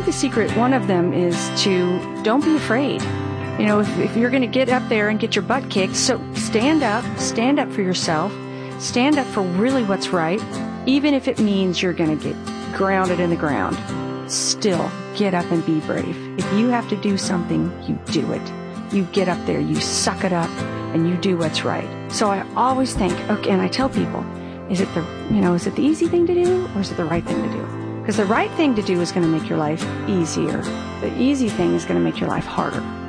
think the secret, one of them is to don't be afraid. You know, if you're going to get up there and get your butt kicked, so stand up for yourself, stand up for really what's right, even if it means you're going to get grounded in the ground. Still, get up and be brave. If you have to do something, you do it. You get up there, you suck it up, and you do what's right. So I always think, okay, and I tell people, is it the easy thing to do, or is it the right thing to do? Because the right thing to do is going to make your life easier. The easy thing is going to make your life harder.